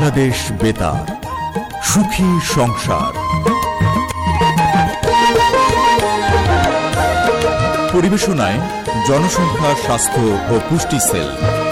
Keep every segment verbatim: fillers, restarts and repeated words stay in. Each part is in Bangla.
বাংলাদেশ বেতার, সুখী সংসার। পরিবেশনায় জনসংখ্যা, স্বাস্থ্য ও পুষ্টি সেল।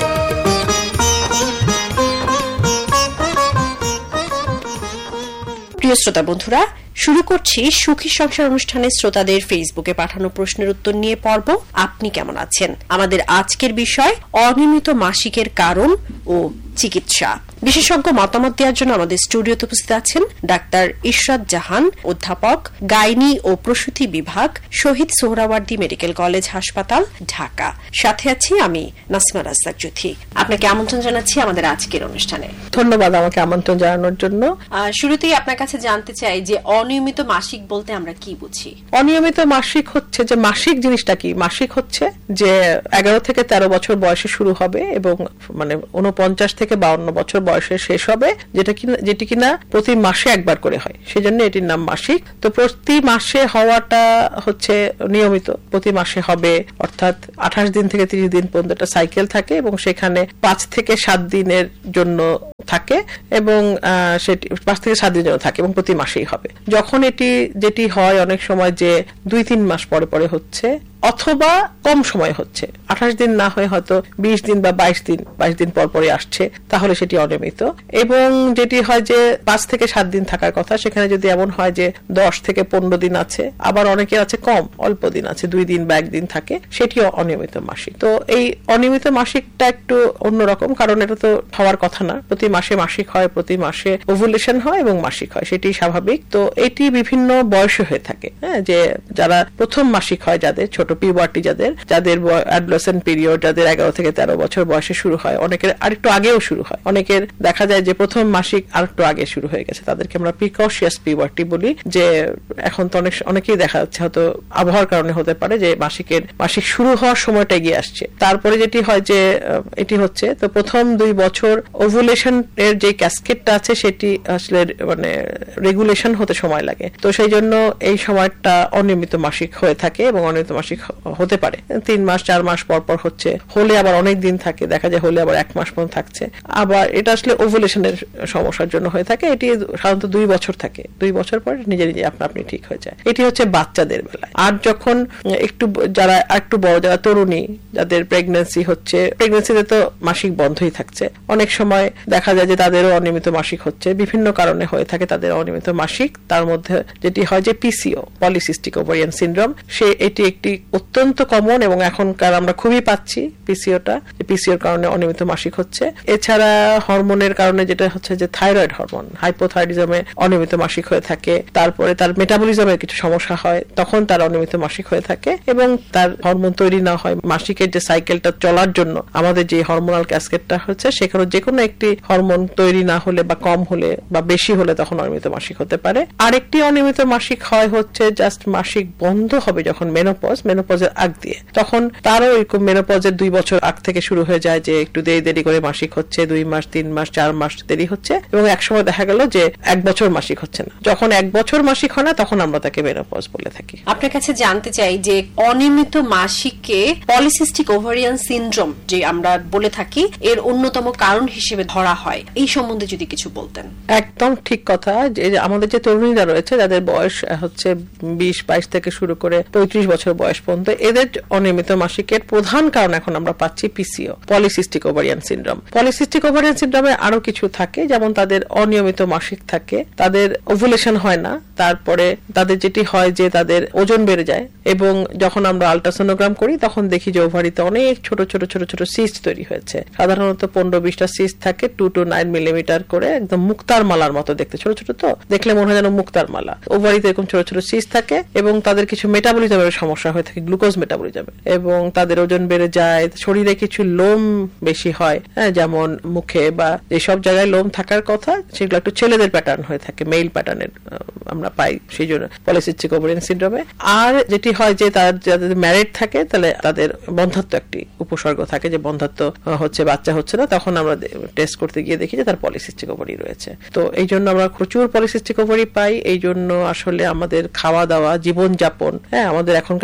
প্রিয় শ্রোতা বন্ধুরা, শুরু করছি সুখী সংসার অনুষ্ঠানের শ্রোতাদের ফেসবুকে পাঠানো প্রশ্নের উত্তর নিয়ে পর্ব। আপনি কেমন আছেন? আমাদের আজকের বিষয় অনিয়মিত মাসিকের কারণ ও চিকিৎসা। বিশেষজ্ঞ মতামত দেওয়ার জন্য আমাদের স্টুডিওতে উপস্থিত আছেন ডাক্তার ইশরাত জাহান, অধ্যাপক, গাইনি ও প্রসূতি বিভাগ, শহীদ সোহরাওয়ার্দী মেডিকেল কলেজ হাসপাতাল, ঢাকা। সাথে আছি আমি নাসিমা রাজ্জাক জুথি। আপনাকে আমন্ত্রণ জানাচ্ছি আমাদের আজকের অনুষ্ঠানে। ধন্যবাদ আমাকে আমন্ত্রণ জানানোর জন্য। শুরুতেই আপনার কাছে জানতে চাই যে অনিয়মিত মাসিক বলতে আমরা কি বুঝি? অনিয়মিত মাসিক হচ্ছে যে মাসিক জিনিসটা কি? মাসিক হচ্ছে যে এগারো থেকে তেরো বছর বয়সে শুরু হবে এবং মানে উনপঞ্চাশ থেকে বাউন্ন বছর বয়সে শেষ হবে, যেটা কিনা যেটি কিনা প্রতি মাসে একবার করে হয়, সেজন্য এটির নাম মাসিক। তো প্রতি মাসে হওয়াটা হচ্ছে নিয়মিত, প্রতি মাসে হবে, অর্থাৎ আঠাশ দিন থেকে তিরিশ দিন পর্যন্ত একটা সাইকেল থাকে এবং সেখানে পাঁচ থেকে সাত দিনের জন্য থাকে এবং সেটি পাঁচ থেকে সাত দিনের জন্য থাকে এবং প্রতি মাসেই হবে। যখন এটি যেটি হয় অনেক সময় যে দুই তিন মাস পরে পরে হচ্ছে অথবা কম সময় হচ্ছে, আঠাশ দিন না হয়ে হয়তো বিশ দিন বা বাইশ দিন বাইশ দিন পর পরে আসছে, তাহলে সেটি অনিয়মিত। এবং যেটি হয় যে পাঁচ থেকে সাত দিন থাকার কথা, সেখানে যদি এমন হয় যে দশ থেকে পনেরো দিন আছে, আবার অনেকে আছে কম অল্প দিন আছে, দুই দিন বা একদিন থাকে, সেটিও অনিয়মিত মাসিক। তো এই অনিয়মিত মাসিকটা একটু অন্যরকম, কারণ এটা তো হওয়ার কথা না। প্রতি মাসে মাসিক হয়, প্রতি মাসে ওভুলেশন হয় এবং মাসিক হয়, সেটি স্বাভাবিক। তো এটি বিভিন্ন বয়সে হয়ে থাকে। হ্যাঁ, যে যারা প্রথম মাসিক হয়, যাদের ছোট পিউবার্টি, যাদের যাদের অ্যাডোলেসেন্ট পিরিয়ড, যাদের এগারো থেকে তেরো বছর বয়সে শুরু হয়, অনেকের আরেকটু আগেও শুরু হয়, অনেকের দেখা যায় যে প্রথম মাসিক আরেকটু আগে শুরু হয়ে গেছে, তাদেরকে আমরা প্রিকশিয়াস পিউবার্টি বলি। যে এখন তো অনেক অনেকেই দেখা যাচ্ছে হয়তো আবহাওয়ার কারণে হতে পারে যে মাসিকের মাসিক শুরু হওয়ার সময়টা এগিয়ে আসছে। তারপরে যেটি হয় যে এটি হচ্ছে, তো প্রথম দুই বছর ওভুলেশন এর যে ক্যাসকেটটা আছে সেটি আসলে মানে রেগুলেশন হতে সময় লাগে। তো সেই জন্য এই সময়টা অনিয়মিত মাসিক হয়ে থাকে এবং অনিয়মিত মাসিক হতে পারে তিন মাস চার মাস পর পর হচ্ছে, হলে আবার অনেক দিন থাকে, দেখা যায় হলে আবার এক মাস পর্যন্ত থাকছে। আবার এটা আসলে ওভুলেশনের সমস্যার জন্য হয়ে থাকে। এটি সাধারণত দুই বছর থাকে, দুই বছর পর নিজে নিজে আপনা আপনি ঠিক হয়ে যায়। এটি হচ্ছে বাচ্চাদের বেলায়। আর যখন একটু যারা একটু বড়, যারা তরুণী, যাদের প্রেগন্যান্সি হচ্ছে, প্রেগন্যান্সিতে তো মাসিক বন্ধই থাকছে, অনেক সময় দেখা যায় যে তাদেরও অনিয়মিত মাসিক হচ্ছে, বিভিন্ন কারণে হয়ে থাকে তাদের অনিয়মিত মাসিক। তার মধ্যে যেটি হয় যে পিসিও, পলিসিস্টিক ওভারিয়ান সিনড্রোম, সে এটি একটি অত্যন্ত কমন এবং এখনকার আমরা খুবই পাচ্ছি পিসিওটা, পিসিওর কারণে অনিয়মিত মাসিক হচ্ছে। এছাড়া হরমোনের কারণে যেটা হচ্ছে যে থাইরয়েড হরমোন, হাইপোথাইরয়েডিজমে অনিয়মিত মাসিক হয়ে থাকে। তারপরে তার মেটাবলিজমের কিছু সমস্যা হয়, তখন তার অনিয়মিত মাসিক হয়ে থাকে এবং তার হরমোন তৈরি না হয়। মাসিকের যে সাইকেলটা চলার জন্য আমাদের যে হরমোনাল ক্যাসকেটটা হচ্ছে, সেখানে যে কোনো একটি হরমোন তৈরি না হলে বা কম হলে বা বেশি হলে তখন অনিয়মিত মাসিক হতে পারে। আরেকটি অনিয়মিত মাসিক হয় হচ্ছে জাস্ট মাসিক বন্ধ হবে যখন মেনোপজ, মেনোপজের আগ দিয়ে, তখন তারও এরকম মেনোপজের দুই বছর আগ থেকে শুরু হয়ে যায় যে একটু দেরি দেরি করে মাসিক হচ্ছে, দুই মাস তিন মাস চার মাস দেরি হচ্ছে এবং একসময় দেখা গেল যে এক বছর মাসিক হচ্ছে না। যখন এক বছর মাসিক হয় না, তখন আমরা তাকে মেনোপজ বলে থাকি। আপনার কাছে জানতে চাই যে অনিয়মিত মাসিককে পলিসিস্টিক ওভারিয়ান সিনড্রোম যে আমরা বলে থাকি, এর অন্যতম কারণ হিসেবে ধরা হয়, এই সম্বন্ধে যদি কিছু বলতেন। একদম ঠিক কথা। যে আমাদের যে তরুণীরা রয়েছে, যাদের বয়স হচ্ছে বিশ বাইশ থেকে শুরু করে পঁয়ত্রিশ বছর বয়স পর্যন্ত, এদের অনিয়মিত মাসিকের প্রধান কারণ এখন আমরা পাচ্ছি PCO, polycystic ovarian syndrome. Polycystic ovarian সিনড্রোমে আরো কিছু থাকে, যেমন তাদের অনিয়মিত মাসিক থাকে, তাদের ওভুলেশন হয় না, তারপরে তাদের যেটি হয় যে তাদের ওজন বেড়ে যায় এবং যখন আমরা আল্ট্রাসোনোগ্রাম করি তখন দেখি যে ওভারিতে অনেক ছোট ছোট ছোট ছোট সিস্ট তৈরি হয়েছে। সাধারণত পনেরো বিশটা সিস্ট থাকে, টু টু নাইন মিলিমিটার করে, একদম মুক্তার মালার মতো দেখতে, ছোট ছোট, তো দেখলে মনে হয় যেন মুক্তার মালা। ওভারিতে এরকম ছোট ছোট সিস্ট থাকে এবং তাদের কিছু মেটাবলিজমের সমস্যা হয়ে থাকে, গ্লুকোজ মেটাবলিজমে, এবং তাদের ওজন বেড়ে যায়। শরীরে কিছু লোম বেশি হয়, হ্যাঁ, যেমন মুখে বা যেসব জায়গায় লোম থাকার কথা সেগুলো একটু ছেলেদের প্যাটার্ন হয়ে থাকে, মেইল প্যাটার্নের আমরা পাই, সেই জন্য পলিসিস্টিক ওভারিয়ান সিনড্রোমে। আর যেটি হয় যে তার যাদের ম্যারিড থাকে, তাহলে তাদের বন্ধাত্ব একটি উপসর্গ থাকে, যে বন্ধাত্ব হচ্ছে, বাচ্চা হচ্ছে না, তখন আমরা টেস্ট করতে গিয়ে দেখি যে তার পলিসিস্টিক ওভারি রয়েছে। তো এই জন্য আমরা প্রচুর পলিসিস্টিক ওভারি পাই। এই জন্য আসলে আমাদের খাওয়া দাওয়া, জীবনযাপন, হ্যাঁ, আমাদের এখনকার যে জীবন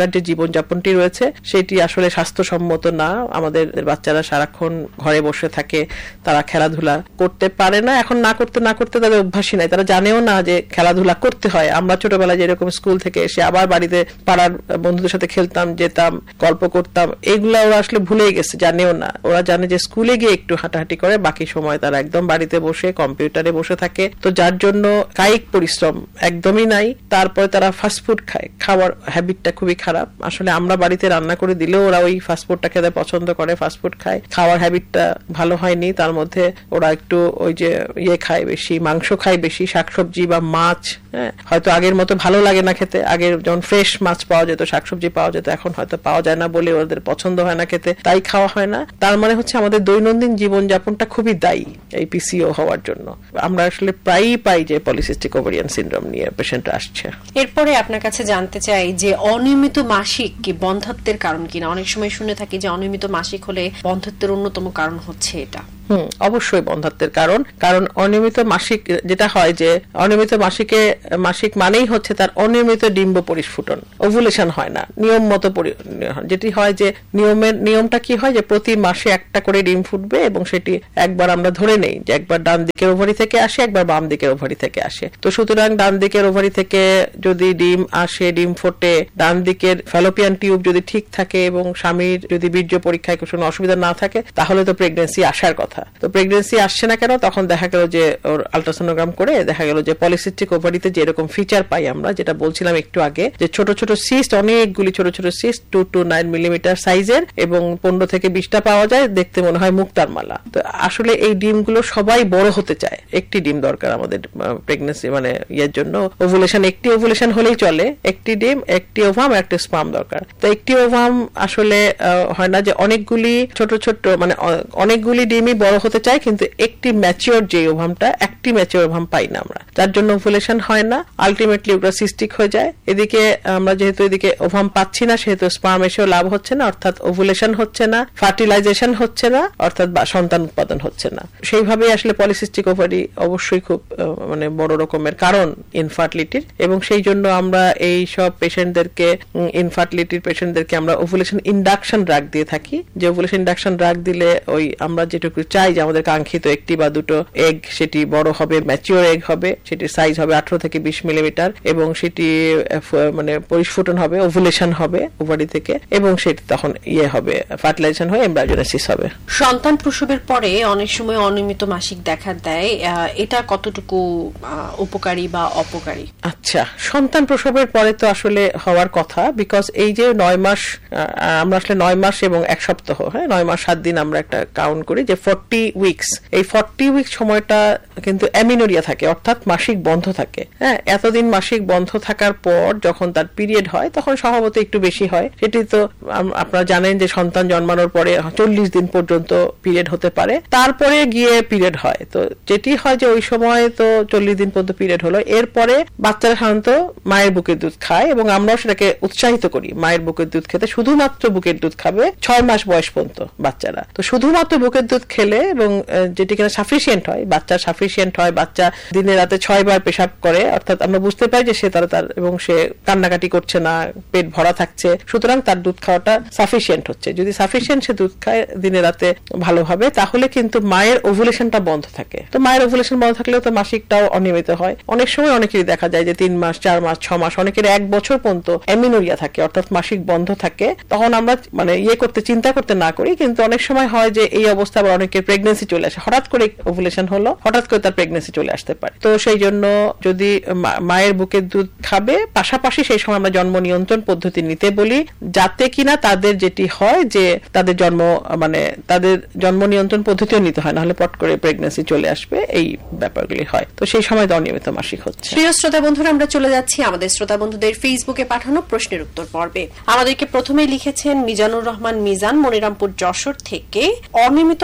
জীবনযাপনটি রয়েছে সেটি আসলে স্বাস্থ্যসম্মত না। আমাদের বাচ্চারা সারাক্ষণ ঘরে বসে থাকে, তারা খেলাধুলা করতে পারে না, এখন না করতে না করতে তাদের অভ্যাসই নাই, তারা জানেও না যে খেলাধুলা করতে হয়। আমরা ছোটবেলায় যেরকম স্কুল থেকে এসে আবার বাড়িতে পাড়ার বন্ধুদের সাথে খেলতাম, যেতাম, গল্প করতাম, এগুলা ওরা আসলে ভুলেই গেছে, জানেও না। ওরা জানে যে স্কুলে গিয়ে একটু হাঁটাহাঁটি করে, বাকি সময় তারা একদম বাড়িতে বসে কম্পিউটারে বসে থাকে। তো যার জন্য কায়িক পরিশ্রম একদমই নাই। তারপরে তারা ফাস্টফুড খায়, খাওয়ার হ্যাবিটটা খুবই খারাপ। আসলে আমরা বাড়িতে রান্না করে দিলেও ওরা ওই ফাস্টফুডটা খেতে পছন্দ করে, ফাস্টফুড খায়, খাওয়ার হ্যাবিটটা ভালো হয়নি। তার মধ্যে ওরা একটু ওই যে ইয়ে খায় বেশি, মাংস খায় বেশি, শাকসবজি বা মাছ, হ্যাঁ হয়তো আগের মতো ভালো লাগে না খেতে। আগের যেমন ফ্রেশ মাছ পাওয়া যেত, শাকসবজি পাওয়া যেত, এখন হয়তো পাওয়া যায় না বলে ওদের পছন্দ হয় না খেতে, তাই খাওয়া হয় না। তার মানে হচ্ছে আমাদের দৈনন্দিন জীবনযাপনটা খুবই দায়ী এই পিসিও হওয়ার জন্য। আমরা আসলে প্রায়ই পাই যে পলিসিস্টিক ওভারিয়ান সিনড্রোম নিয়ে পেশেন্ট আসছে। এরপরে আপনার কাছে জানতে চাই যে অনিয়মিত মাসিক কি বন্ধ্যাত্বের কারণ কিনা? অনেক সময় শুনে থাকি যে অনিয়মিত মাসিক হলে বন্ধ্যাত্বের অন্যতম কারণ হচ্ছে এটা। হুম অবশ্যই বন্ধ্যাত্বের কারণ। কারণ অনিয়মিত মাসিক যেটা হয় যে অনিয়মিত মাসিকে মাসিক মানেই হচ্ছে তার অনিয়মিত ডিম্ব পরিস্ফুটন, ওভুলেশন হয় না নিয়ম মতো। যেটি হয় যে নিয়মের নিয়মটা কি হয় যে প্রতি মাসে একটা করে ডিম ফুটবে এবং সেটি একবার আমরা ধরে নেই যে একবার ডান দিকের ওভারি থেকে আসে, একবার বাম দিকের ওভারি থেকে আসে। তো সুতরাং ডান দিকের ওভারি থেকে যদি ডিম আসে, ডিম ফোটে, ডান দিকের ফ্যালোপিয়ান টিউব যদি ঠিক থাকে এবং স্বামীর যদি বীর্য পরীক্ষায় কোনো অসুবিধা না থাকে তাহলে তো প্রেগন্যান্সি আসার কথা। তো প্রেগন্যান্সি আসছে না কেন? তখন দেখা গেল যে ওর আল্ট্রাসোনোগ্রাম করে দেখা গেল যে পলিসিস্টিক ওভারিতে যে এরকম ফিচার পাই আমরা, যেটা বলছিলাম একটু আগে, যে ছোট ছোট সিস্ট, অনেকগুলি ছোট ছোট cyst two two nine millimetre সাইজের এবং পনেরো থেকে বিশটা পাওয়া যায়, দেখতে মনে হয় মুক্তার মালা। তো আসলে এই ডিমগুলো সবাই বড় হতে চায়। একটি ডিম দরকার আমাদের প্রেগন্যান্সি মানে ইয়ের জন্য, ওভুলেশন একটি ওভুলেশন হলেই চলে, একটি ডিম, একটি ওভাম, একটা স্পার্ম দরকার। তো একটি ওভাম আসলে হয় না, যে অনেকগুলি ছোট ছোট মানে অনেকগুলি ডিমই বড় হতে চায়, কিন্তু একটি ম্যাচিওর যে ওভামটা, একটি ম্যাচিওর ওভাম পাই না আমরা, যার জন্য ওভুলেশন হয় না। আলটিমেটলি ওটা সিস্টিক হয়ে যায়। এদিকে আমরা যেহেতু এদিকে ওভাম পাচ্ছি না, সেহেতু স্পার্ম এসেও লাভ হচ্ছে না, অর্থাৎ ওভুলেশন হচ্ছে না, ফার্টিলাইজেশন হচ্ছে না, অর্থাৎ সন্তান উৎপাদন হচ্ছে না। সেইভাবেই আসলে পলিসিস্টিক ওভারি অবশ্যই খুব মানে বড় রকমের কারণ ইনফার্টিলিটির, এবং সেই জন্য আমরা এই সব পেশেন্টদেরকে, ইনফার্টিলিটির পেশেন্টদেরকে আমরা ওভুলেশন ইন্ডাকশন ড্রাগ দিয়ে থাকি। যে ওভুলেশন ইন্ডাকশন ড্রাগ দিলে ওই আমরা যেটুকু চাই যে আমাদের কাঙ্ক্ষিত একটি বা দুটো এগ সেটি বড় হবে, ম্যাচিওর এগ হবে, সেটির সাইজ হবে আঠারো থেকে বিশ মিলিমিটার এবং সেটি মানে পরিস্ফুটন হবে, ওভুলেশন হবে ওভারি থেকে, এবং সেটি তখন ইয়ে হবে, ফার্টিলাইজেশন হয়ে এমব্রায়োজেনেসিস হবে। সন্তান প্রসবের পরে অনেক সময় অনিয়মিত মাসিক দেখা দেয়, এটা কতটুকু উপকারী বা অপকারী? আচ্ছা, সন্তান প্রসবের পরে তো আসলে হওয়ার কথা, বিকজ এই যে নয় মাস আমরা আসলে নয় মাস এবং এক সপ্তাহ, হ্যাঁ নয় মাস সাত দিন আমরা একটা কাউন্ট করি যে ফর্টি উইকস, এই ফর্টি উইকস সময়টা কিন্তু অ্যামিনোরিয়া থাকে, অর্থাৎ মাসিক বন্ধ থাকে। হ্যাঁ, এতদিন মাসিক বন্ধ থাকার পর যখন তার পিরিয়ড হয় তখন স্বভাবত একটু বেশি হয়। সেটি তো আপনারা জানেন যে সন্তান জন্মানোর পরে চল্লিশ দিন পর্যন্ত পিরিয়ড হতে পারে, তারপরে গিয়ে পিরিয়ড হয়। তো যেটি হয় যে ওই সময় তো চল্লিশ দিন পর্যন্ত পিরিয়ড হলো, এরপরে বাচ্চারা সাধারণত মায়ের বুকের দুধ খায় এবং আমরাও সেটাকে উৎসাহিত করি মায়ের বুকের দুধ খেতে। শুধুমাত্র বুকের দুধ খাবে ছয় মাস বয়স পর্যন্ত বাচ্চারা। তো শুধুমাত্র বুকের দুধ খেলে এবং যেটি কিনা সাফিসিয়েন্ট হয়, বাচ্চা সাফিসিয়েন্ট হয়, বাচ্চা দিনে রাতে ছয় বার পেশাব করে, অর্থাৎ আমরা বুঝতে পারি যে সে তার এবং সে কান্নাকাটি করছে না, পেট ভরা থাকছে, সুতরাং তার দুধ খাওয়াটা সাফিসিয়েন্ট হচ্ছে। যদি সাফিসিয়েন্ট সে দুধ খায় দিনে রাতে ভালোভাবে, তাহলে কিন্তু মায়ের ওভুলেশনটা বন্ধ থাকে। তো মায়ের ওভুলেশন বন্ধ থাকলেও তো মাসিকটাও অনিয়মিত হয়। অনেক সময় অনেকেরই দেখা যায় যে তিন মাস, চার মাস, ছ মাস, অনেকের এক বছর পর্যন্ত অ্যামিনোরিয়া থাকে, অর্থাৎ মাসিক বন্ধ থাকে। তখন আমরা মানে ইয়ে করতে চিন্তা করতে না করি, কিন্তু অনেক সময় হয় যে এই অবস্থা আবার অনেকের প্রেগনেন্সি চলে আসে, হঠাৎ করে ওভুলেশন হলো, হঠাৎ করে তার প্রেগনেন্সি চলে আসতে পারে। তো সেই জন্য যদি মায়ের বুকের দুধ খাবে, পাশাপাশি সেই সময় আমরা জন্ম নিয়ন্ত্রণ পদ্ধতি নিতে বলি, যাতে কিনা তাদের যেটি হয় যে তাদের জন্ম মানে তাদের জন্ম নিয়ন্ত্রণ পদ্ধতিও নিতে হয়, নাহলে পট করে প্রেগনেন্সি চলে আসবে, এই ব্যাপারগুলি হয়। তো সেই সময় অনিয়মিত মাসিক হচ্ছে। প্রিয় শ্রোতা বন্ধুরা, আমরা চলে যাচ্ছি আমাদের শ্রোতা বন্ধুদের ফেসবুকে পাঠানো প্রশ্নের উত্তর পর্বে। আমাদেরকে প্রথমেই লিখেছেন মিজানুর রহমান মিজান, মনিরামপুর যশোর থেকে। অনিয়মিত মাসিক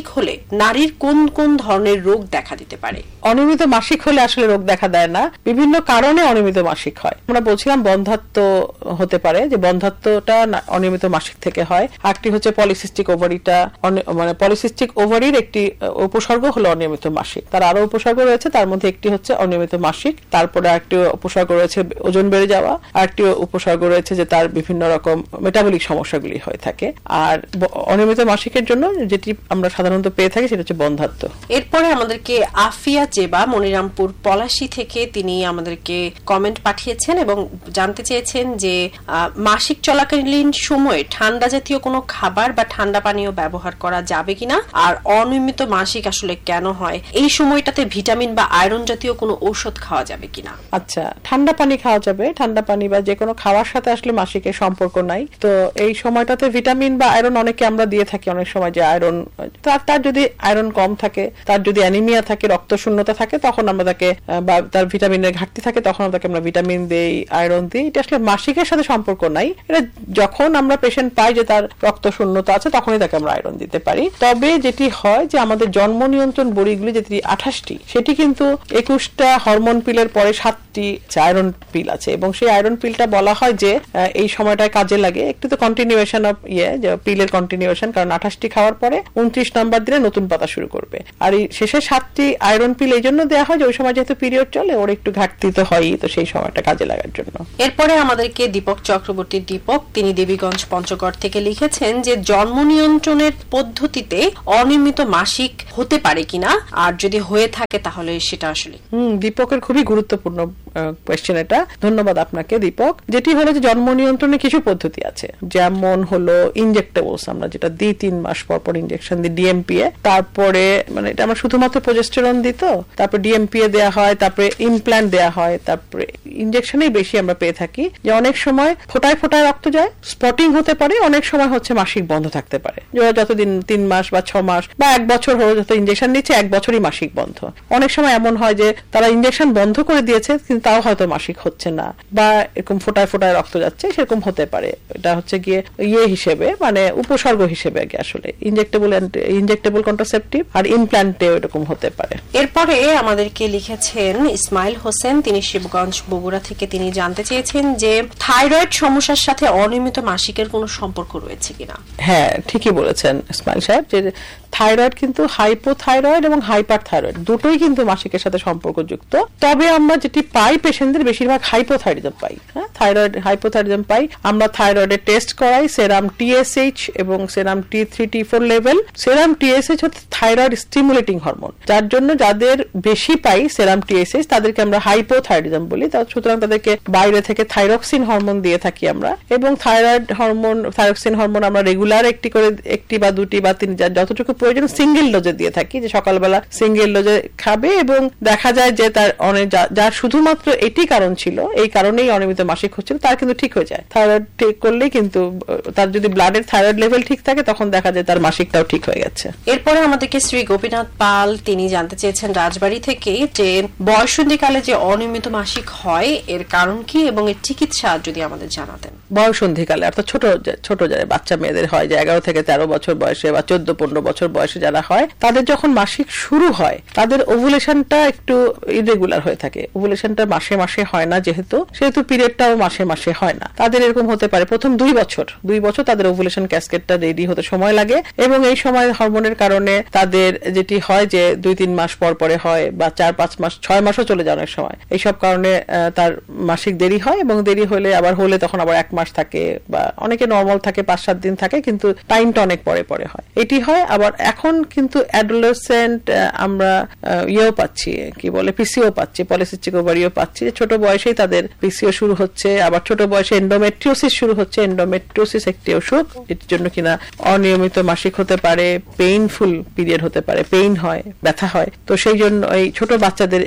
মাসিক হলে নারীর কোন কোন ধরনের রোগ দেখা দিতে পারে? অনিয়মিত মাসিক হলে আসলে রোগ দেখা দেয় না, বিভিন্ন কারণে অনিয়মিত মাসিক হয়। আমরা বলছিলাম বন্ধ্যাত্ব হতে পারে, যে বন্ধ্যাত্বটা অনিয়মিত মাসিক থেকে হয়। আরেকটি হচ্ছে পলিসিস্টিক ওভারিটা, মানে পলিসিস্টিক ওভারির একটি উপসর্গ হলো অনিয়মিত মাসিক। তার আরো উপসর্গ রয়েছে, তার মধ্যে একটি হচ্ছে অনিয়মিত মাসিক, তারপরে আরেকটি উপসর্গ রয়েছে ওজন বেড়ে যাওয়া, আরেকটি উপসর্গ রয়েছে যে তার বিভিন্ন রকম মেটাবলিক সমস্যাগুলি হয়ে থাকে। আর অনিয়মিত মাসিকের জন্য যেটি আমরা সাধারণত পেয়ে থাকি সেটা হচ্ছে বন্ধ্যাত্ব। এরপরে আমাদেরকে আফিয়া জেবা মনিরামপুর পলাশী থেকে তিনি আমাদেরকে কমেন্ট পাঠিয়েছেন এবং জানতে চেয়েছেন যে মাসিক চলাকালীন সময়ে ঠান্ডা জাতীয় কোনো খাবার বা ঠান্ডা পানীয় ব্যবহার করা যাবে কিনা, আর অনিয়মিত মাসিক আসলে কেন হয়, এই সময়টাতে ভিটামিন বা আয়রন জাতীয় কোনো ঔষধ খাওয়া যাবে কিনা? আচ্ছা, ঠান্ডা পানি খাওয়া যাবে। ঠান্ডা পানি বা যে কোনো খাওয়ার সাথে আসলে মাসিকের সম্পর্ক নাই। তো এই সময়টাতে ভিটামিন বা আয়রন অনেকে আমরা দিয়ে থাকি অনেক সময়, যে আয়রন তার তার যদি আয়রন কম থাকে, তার যদি অ্যানিমিয়া থাকে, রক্ত শূন্যতা থাকে, তখন আমরা তাকে, বা তার ভিটামিনের ঘাটতি থাকে, তখন তাকে আমরা ভিটামিন দিই, আয়রন দিই। এটা আসলে মাসিকের সাথে সম্পর্ক নাই। এটা যখন আমরা পেশেন্ট পাই যে তার রক্ত শূন্যতা আছে, তখনই তাকে আমরা আয়রন দিতে পারি। তবে যেটি হয় যে আমাদের জন্ম নিয়ন্ত্রণ বড়িগুলি যেটি আঠাশটি, সেটি কিন্তু একুশটা হরমোন পিলের পরে সাতটি আয়রন পিল আছে, এবং সেই আয়রন পিলটা বলা হয় যে এই সময়টায় কাজে লাগে। একটু তো কন্টিনিউয়েশন অফ ইয়ে, যে পিলের কন্টিনিউয়েশন, কারণ আঠাশটি খাওয়ার পরে উনত্রিশ নম্বর দিনে নতুন পাতা শুরু করবে। আর এই শেষে সাতটি আয়রন পিল এই জন্য দেওয়া হয় যে ওই সময় যেহেতু পিরিয়ড চলে, ওর একটু ঘাটতি তো হয়ই, তো সেই সময়টা কাজে লাগার জন্য। এরপরে আমাদেরকে দীপক চক্রবর্তী দীপক, তিনি দেবীগঞ্জ পঞ্চগড় থেকে লিখেছেন যে জন্ম নিয়ন্ত্রণের পদ্ধতিতে অনিয়মিত মাসিক হতে পারে কিনা, আর যদি হয়ে থাকে তাহলে সেটা আসলে। হম দীপকের খুবই গুরুত্বপূর্ণ কোয়েশ্চেন এটা, ধন্যবাদ আপনাকে দীপক। যেটি হলো যে জন্ম নিয়ন্ত্রণে কিছু পদ্ধতি আছে, যেমন হলো ইনজেক্টেবলস, আমরা যেটা দিই তিন মাস পর পর ইনজেকশন দিই, ডিএমপিএ। তারপরে মানে এটা আমরা শুধুমাত্র প্রজেস্টেরন দিই, তো তারপরে ডিএমপিএ দেওয়া হয়, তারপরে ইমপ্ল্যান্ট দেওয়া হয়, তারপরে ইনজেকশনেই বেশি আমরা পেয়ে থাকি। যে অনেক সময় ফোটায় ফোটায় রক্ত যায়, স্পটিং হতে পারে, অনেক সময় হচ্ছে মাসিক বন্ধ থাকতে পারে, যতদিন তিন মাস বা ছ মাস বা এক বছর হলো যত ইনজেকশন নিচ্ছে, এক বছরই মাসিক বন্ধ। অনেক সময় এমন হয় যে তারা ইনজেকশন বন্ধ করে দিয়েছে কিন্তু তাও হয়তো মাসিক হচ্ছে না, বা এরকম ফোটায় ফোটায় রক্ত যাচ্ছে, সেরকম হতে পারে। এটা হচ্ছে গিয়ে ইয়ে হিসেবে, মানে উপসর্গ হিসেবে আসলে ইনজেক্টেবল ইনজেক্টেবল কন্ট্রাসেপটিভ আর ইমপ্ল্যান্টে এরকম হতে পারে। এরপরে আমাদেরকে লিখেছেন ইসমাইল হোসেন, তিনি শিবগঞ্জ বগুড়া থেকে। তিনি জানতে চেয়েছেন যে থাইরয়েড সমস্যার সাথে অনিয়মিত মাসিকের কোনো সম্পর্ক রয়েছে কিনা। হ্যাঁ, ঠিকই বলেছেন ইসমাইল সাহেব, যে থাইরয়েড কিন্তু হাইপোথাইরয়েড এবং হাইপার থাইরয়েড দুটোই কিন্তু মাসিকের সাথে সম্পর্কযুক্ত। তবে আমরা যেটি পাই পেশেন্টদের বেশিরভাগ হাইপোথাইরিজম পাই। হ্যাঁ, থাইরয়েড হাইপোথাইরিজম পাই আমরা। থাইরয়েডের টেস্ট করাই, সেরাম টিএসএইচ এবং সেরাম T three T four level. সেরাম টিএসএইচ হচ্ছে থাইরয়েড স্টিমুলেটিং হরমোন, যার জন্য যাদের বেশি পাই সেরাম টিএসএইচ তাদেরকে আমরা হাইপোথাইরিজম বলি। সুতরাং তাদেরকে বাইরে থেকে থাইরক্সিন হরমোন দিয়ে থাকি আমরা, এবং থাইরয়েড হরমোন থাইরক্সিন হরমোন আমরা রেগুলার একটি করে, একটি বা দুটি বা তিন, যতটুকু প্রয়োজন সিঙ্গেল ডোজে দিয়ে থাকি, যে সকালবেলা সিঙ্গেল ডোজে খাবে। এবং দেখা যায় যে তার অনেক, যার শুধুমাত্র এটি কারণ ছিল, এই কারণেই অনিয়মিত মাসিক হচ্ছিল, তার কিন্তু ঠিক হয়ে যায়। থাইরয়েড ঠিক করলেই কিন্তু, তার যদি ব্লাডের থাইরয়েড লেভেল ঠিক থাকে তখন দেখা যায় তার মাসিকটাও ঠিক হয়ে গেছে। এরপরে আমাদেরকে শ্রী গোপীনাথ পাল, তিনি জানতে চেয়েছেন রাজবাড়ী থেকে যে বয়ঃসন্ধিকালে যে অনিয়মিত মাসিক হয় এর কারণ কি এবং এর চিকিৎসা যদি আমাদের জানাতেন। বয়ঃসন্ধিকালে অর্থাৎ ছোট ছোট যারা বাচ্চা মেয়েদের হয়, যে এগারো থেকে তেরো বছর বয়সে বা চোদ্দ পনেরো বছর বয়সে যারা হয়, তাদের যখন মাসিক শুরু হয় তাদের ওভুলেশনটা একটু ইরেগুলার হয়ে থাকে। ওভুলেশনটা মাসে মাসে হয় না, যেহেতু সেহেতু পিরিয়ডটাও মাসে মাসে হয় না। তাদের এরকম হতে পারে প্রথম দুই বছর দুই বছর তাদের ওভুলেশন ক্যাসকেটটা রেডি হতে সময় লাগে, এবং এই সময় হরমোনের কারণে তাদের যেটি হয় যে দুই তিন মাস পর পরে হয়, বা চার পাঁচ মাস ছয় মাসও চলে যায় অনেক সময়। এইসব কারণে তার মাসিক দেরি হয়, এবং দেরি হলে আবার হলে তখন আবার এক মাস থাকে, বা অনেকে নর্মাল থাকে পাঁচ সাত দিন থাকে, কিন্তু টাইমটা অনেক পরে পরে হয়, এটি হয়। আবার এখন কিন্তু অ্যাডোলেসেন্ট আমরা ইয়েও পাচ্ছি, কি বলে পিসিও পাচ্ছি, পলিসিস্টিক ওভারিও পাচ্ছি, ছোট বয়সেই তাদের পিসিও শুরু হচ্ছে। আবার ছোট বয়সে এন্ডোমেট্রিওসিস শুরু হচ্ছে। এন্ডোমেট্রিওসিস একটি ওষুধ, এটির জন্য কিনা অনিয়মিত মাসিক হতে পারে, পেইনফুল পিরিয়ড হতে পারে, পেইন হয়, ব্যথা হয়। তো সেই জন্য এই ছোট বাচ্চাদের এই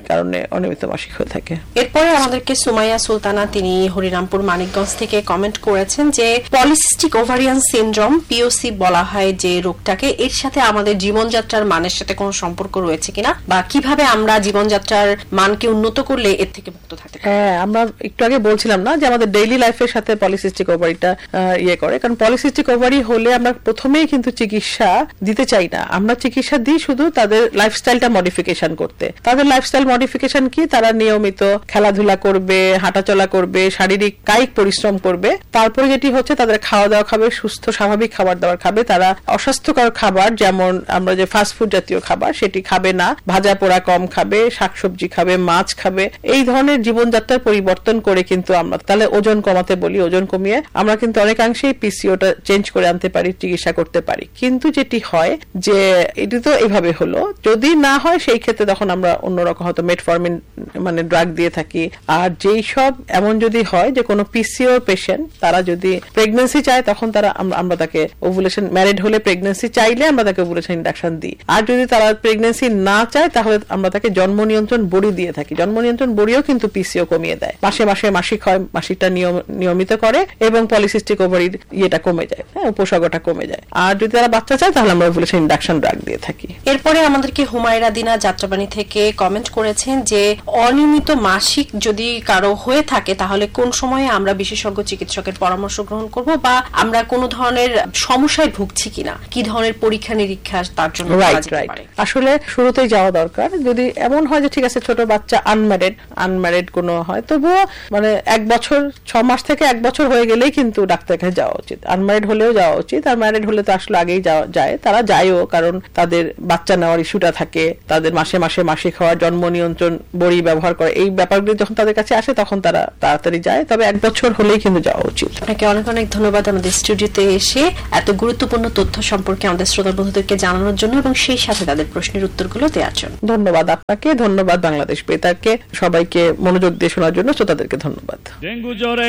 কারণে অনিয়মিত মাসিক হয়ে থাকে। এরপরে আমাদেরকে সুমাইয়া সুলতানা, তিনি হরিরামপুর মানিকগঞ্জ থেকে কমেন্ট করেছেন যে পলিসিস্টিক ওভারিয়ান সিনড্রোম পিওসি বলা হয় যে রোগটাকে, এর সাথে আমাদের জীবনযাত্রার মানের সাথে কোনো সম্পর্ক রয়েছে কিনা, বা কিভাবে আমরা জীবনযাত্রার মানকে উন্নত করলে এর থেকে মুক্ত থাকতে পারি? হ্যাঁ, আমরা একটু আগে বলছিলাম না যে আমাদের ডেইলি লাইফের সাথে পলিসিস্টিক ওভারিটা ইয়ে করে, কারণ পলিসিস্টিক ওভারি হলে আমরা প্রথমেই কিন্তু চিকিৎসা দিতে চাই না, আমরা চিকিৎসা দিই শুধু তাদের লাইফস্টাইলটা মডিফিকেশন করতে। তাদের লাইফস্টাইল মডিফিকেশন কি, তারা নিয়মিত খেলাধুলা করবে, হাঁটাচলা করবে, শারীরিক কায়িক পরিশ্রম করবে। তারপরে যেটি হচ্ছে তাদের খাওয়া দাওয়া খাবে, সুস্থ স্বাভাবিক খাবার দাবার খাবে। তারা অস্বাস্থ্যকর খাবার যেমন আমরা যে ফাস্টফুড জাতীয় খাবার সেটি খাবে না, ভাজা পোড়া কম খাবে, শাকসবজি খাবে, মাছ খাবে। এই ধরনের জীবনযাত্রার পরিবর্তন করে কিন্তু আমরা তাহলে ওজন কমাতে বলি, ওজন কমিয়ে আমরা কিন্তু অনেকাংশেই পিসিওটা চেঞ্জ করে আনতে পারি, চিকিৎসা করতে পারি। কিন্তু যেটি হয় যে এটি তো এইভাবে হলো, যদি না হয় সেই ক্ষেত্রে তখন আমরা অন্যরকম হয়তো মেটফর্মিন মানে ড্রাগ দিয়ে থাকি। আর যেই সব এমন যদি হয় যে কোনো পিসিও পেশেন্ট তারা যদি প্রেগন্যান্সি চায় তখন তারা আমরা তাকে ওভুলেশন, ম্যারিড হলে প্রেগন্যান্সি চাইলে আমরা তাকে ওভুলেশন ইন্ডাকশন দিই। আর যদি তারা প্রেগন্যান্সি না চায় তাহলে আমরা তাকে জন্ম নিয়ন্ত্রণ বড়ি দিয়ে থাকি। জন্ম নিয়ন্ত্রণ বড়িও কিন্তু পিসিও কমিয়ে দেয়, মাসে মাসে মাসিক হয়, মাসিকটা নিয়মিত করে এবং পলিসিস্টিক ওভারির ইয়েটা কমে যায়, হ্যাঁ, উপসর্গটা কমে যায়। আর যদি তারা বাচ্চা চায় তাহলে আমরা ওভুলেশন ইন্ডাকশন ড্রাগ দিয়ে থাকি। এরপরে আমাদেরকে হুমায়রা দিনা যাত্রাবাড়ি থেকে কমেন্ট করেছেন যে অনিয়মিত মাসিক যদি কারো হয়ে থাকে তাহলে কোন সময়ে আমরা বিশেষজ্ঞ চিকিৎসকের পরামর্শ গ্রহণ করব, বা আমরা কোন ধরনের সমস্যায় ভুগছি কিনা, কি ধরনের পরীক্ষা নিরীক্ষা তার জন্য করা যেতে পারে? আসলে শুরুতেই যাওয়া দরকার। যদি এমন হয় যে ঠিক আছে ছোট বাচ্চা আনম্যারিড আনম্যারিড কোনো হয়, তবুও মানে এক বছর ছ মাস থেকে এক বছর হয়ে গেলেই কিন্তু ডাক্তারের কাছে যাওয়া উচিত। আনম্যারিড হলেও যাওয়া উচিত, আর ম্যারিড হলে তো আসলে আগেই যায়, তারা যায়ও, কারণ তাদের বাচ্চা নেওয়ার ইস্যুটা থাকে, তাদের মাসে মাসে মাসিক হওয়ার, জন্ম নিয়ন্ত্রণ বড়ি ব্যবহার করে, এই ব্যাপারগুলি যখন তাদের কাছে আসে তখন তারা তাড়াতাড়ি যায়। তবে এক বছর হলেই কিন্তু যাওয়া উচিত। আপনাকে অনেক অনেক ধন্যবাদ আমাদের স্টুডিওতে এসে এত গুরুত্বপূর্ণ তথ্য সম্পর্কে আমাদের শ্রোতা বন্ধুদেরকে জানানোর জন্য এবং সেই সাথে তাদের প্রশ্নের উত্তরগুলো দেওয়ার জন্য। ধন্যবাদ আপনাকে, ধন্যবাদ বাংলাদেশ বেতারকে, সবাইকে মনোযোগ দিয়ে শোনার জন্য শ্রোতাদেরকে ধন্যবাদ। ডেঙ্গু জ্বরে